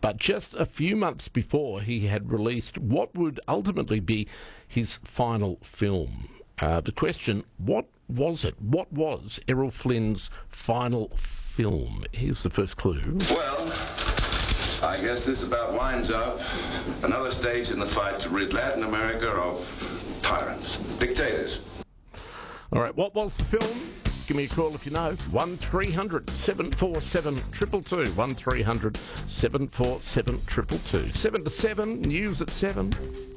But just a few months before, he had released what would ultimately be his final film. The question, what was it? What was Errol Flynn's final film? Here's the first clue. Well, I guess this about winds up another stage in the fight to rid Latin America of tyrants, dictators. All right, what was the film? Give me a call if you know. 1300 747 222. 1300 747 222. 7 to 7, news at 7.